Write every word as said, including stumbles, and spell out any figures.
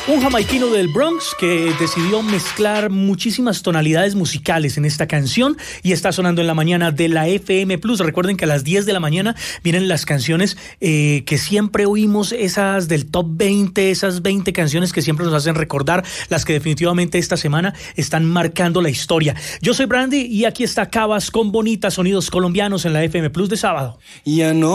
Un jamaiquino del Bronx que decidió mezclar muchísimas tonalidades musicales en esta canción y está sonando en la mañana de la F M Plus. Recuerden que a las diez de la mañana vienen las canciones eh, que siempre oímos, esas del top veinte, esas veinte canciones que siempre nos hacen recordar, las que definitivamente esta semana están marcando la historia. Yo soy Brandy y aquí está Cabas con Bonita, sonidos colombianos en la F M Plus de sábado. Ya no